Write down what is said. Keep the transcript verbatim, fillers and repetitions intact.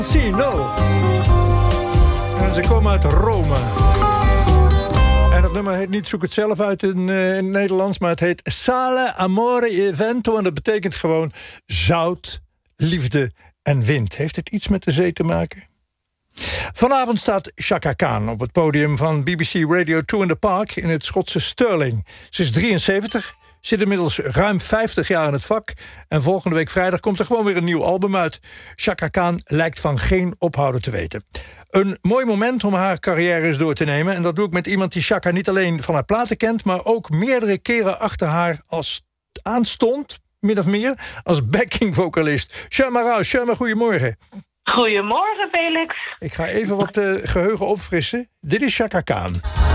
Sino. En ze komen uit Rome. En het nummer heet niet Zoek het zelf uit in, uh, in het Nederlands, maar het heet Sale, Amore e Vento. En dat betekent gewoon zout, liefde en wind. Heeft het iets met de zee te maken? Vanavond staat Chaka Khan op het podium van B B C Radio two in the Park in het Schotse Stirling. Ze is drieënzeventig, zit inmiddels ruim vijftig jaar in het vak. En volgende week vrijdag komt er gewoon weer een nieuw album uit. Chaka Khan lijkt van geen ophouden te weten. Een mooi moment om haar carrière eens door te nemen. En dat doe ik met iemand die Chaka niet alleen van haar platen kent, maar ook meerdere keren achter haar als aanstond, min of meer, als backing-vocalist. Sherma Rao, Sherma, goedemorgen. Goedemorgen, Felix. Ik ga even wat uh, geheugen opfrissen. Dit is Chaka Khan.